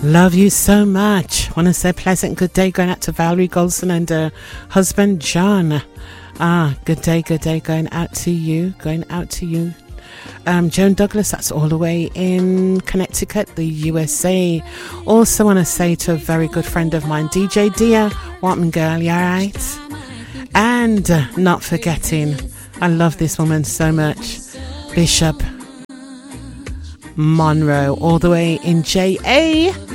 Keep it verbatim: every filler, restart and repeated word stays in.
Love you so much. Want to say pleasant good day going out to Valerie Golson and her husband John. Ah, good day, good day going out to you, going out to you. Um, Joan Douglas, that's all the way in Connecticut, the U S A. Also want to say to a very good friend of mine, D J Dia, Watman girl, you alright? And uh, not forgetting, I love this woman so much, Bishop Monroe, all the way in J A.